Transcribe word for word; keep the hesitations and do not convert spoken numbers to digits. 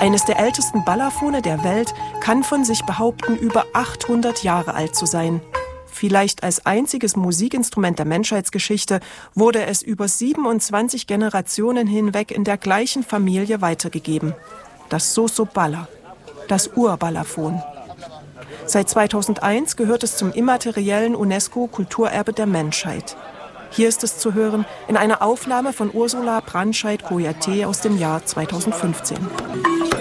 Eines der ältesten Balafone der Welt kann von sich behaupten, über achthundert Jahre alt zu sein. Vielleicht als einziges Musikinstrument der Menschheitsgeschichte wurde es über siebenundzwanzig Generationen hinweg in der gleichen Familie weitergegeben. Das Soso-Bala, das Ur-Balafon. Seit zweitausendeins gehört es zum immateriellen UNESCO-Kulturerbe der Menschheit. Hier ist es zu hören in einer Aufnahme von Ursula Brandscheid-Coyaté aus dem Jahr zweitausendfünfzehn.